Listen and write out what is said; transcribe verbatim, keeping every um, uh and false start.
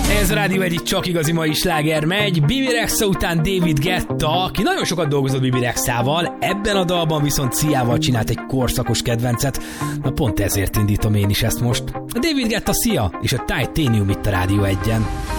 Ez a Rádió egyik csak igazi mai sláger megy. Bibi Rexha után David Guetta, aki nagyon sokat dolgozott Bibi Rexhával, ebben a dalban viszont Siával csinált egy korszakos kedvencet. Na pont ezért indítom én is ezt most. A David Guetta, Sia és a Titanium itt a Rádió egyen.